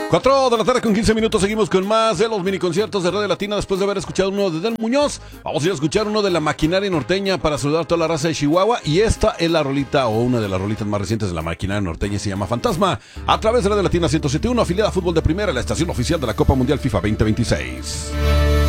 4 de la tarde con 15 minutos, seguimos con más de los mini conciertos de Radio Latina. Después de haber escuchado uno de Del Muñoz, vamos a ir a escuchar uno de la Maquinaria Norteña para saludar a toda la raza de Chihuahua. Y esta es la rolita, o una de las rolitas más recientes de la Maquinaria Norteña, se llama Fantasma, a través de Radio Latina 107.1, afiliada a Fútbol de Primera, la estación oficial de la Copa Mundial FIFA 2026.